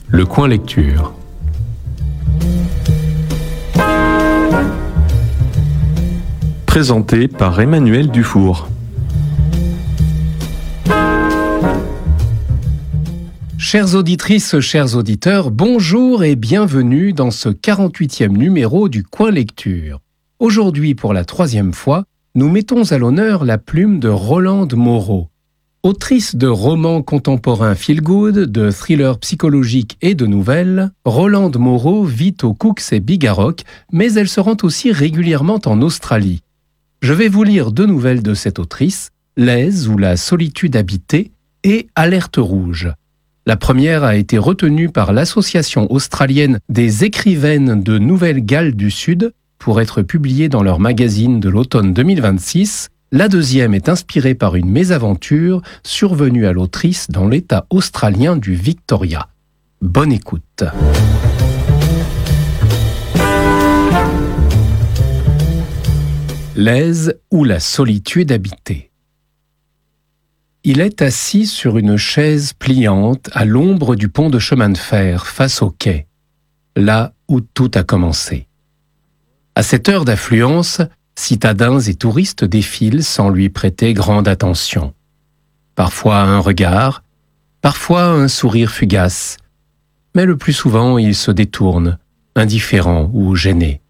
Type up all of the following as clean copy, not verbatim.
Le coin lecture. Présenté par Emmanuel Dufour. Chères auditrices, chers auditeurs, bonjour et bienvenue dans ce 48e numéro du Coin Lecture. Aujourd'hui, pour la 3e fois, nous mettons à l'honneur la plume de Rolande Moreau. Autrice de romans contemporains feel-good, de thrillers psychologiques et de nouvelles, Rolande Moreau vit aux Cooks et Bigarrock, mais elle se rend aussi régulièrement en Australie. Je vais vous lire 2 nouvelles de cette autrice, L'Aise ou la solitude habitée et Alerte rouge. La première a été retenue par l'Association australienne des écrivaines de Nouvelle-Galles du Sud pour être publiée dans leur magazine de l'automne 2026. La deuxième est inspirée par une mésaventure survenue à l'autrice dans l'État australien du Victoria. Bonne écoute. L'Aise ou la solitude habitée. Il est assis sur une chaise pliante à l'ombre du pont de chemin de fer face au quai, là où tout a commencé. À cette heure d'affluence, citadins et touristes défilent sans lui prêter grande attention. Parfois un regard, parfois un sourire fugace, mais le plus souvent il se détourne, indifférent ou gêné.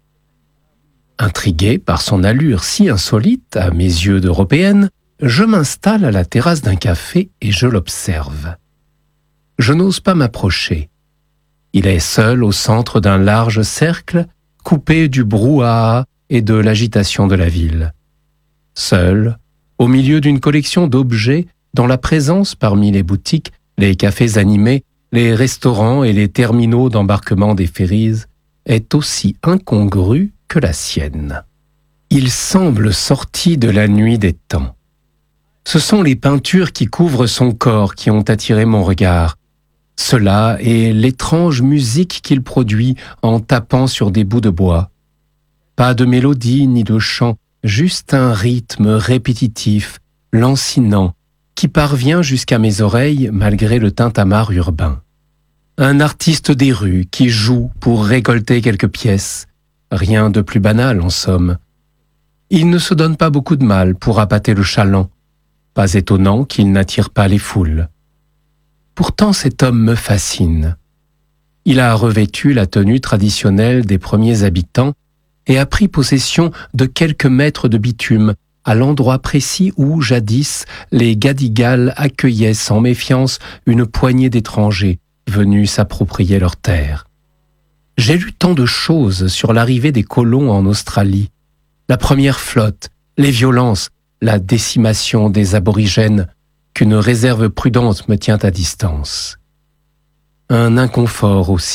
Intrigué par son allure si insolite à mes yeux d'Européenne, je m'installe à la terrasse d'un café et je l'observe. Je n'ose pas m'approcher. Il est seul au centre d'un large cercle, coupé du brouhaha et de l'agitation de la ville. Seul, au milieu d'une collection d'objets dont la présence parmi les boutiques, les cafés animés, les restaurants et les terminaux d'embarquement des ferries est aussi incongrue que la sienne. Il semble sorti de la nuit des temps. Ce sont les peintures qui couvrent son corps qui ont attiré mon regard. Cela et l'étrange musique qu'il produit en tapant sur des bouts de bois. Pas de mélodie ni de chant, juste un rythme répétitif, lancinant, qui parvient jusqu'à mes oreilles malgré le tintamarre urbain. Un artiste des rues qui joue pour récolter quelques pièces. Rien de plus banal en somme. Il ne se donne pas beaucoup de mal pour appâter le chaland. Pas étonnant qu'il n'attire pas les foules. Pourtant cet homme me fascine. Il a revêtu la tenue traditionnelle des premiers habitants et a pris possession de quelques mètres de bitume à l'endroit précis où, jadis, les Gadigal accueillaient sans méfiance une poignée d'étrangers venus s'approprier leurs terres. J'ai lu tant de choses sur l'arrivée des colons en Australie, la première flotte, les violences, la décimation des aborigènes, qu'une réserve prudente me tient à distance. Un inconfort aussi.